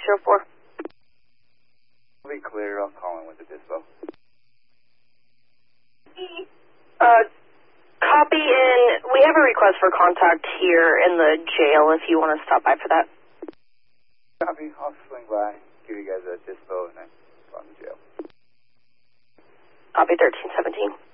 604. Will be clear. I'll call in with the dispo. Copy in. We have a request for contact here in the jail if you want to stop by for that. Copy. I'll swing by, give you guys a dispo, and then go on the jail. Copy 1317.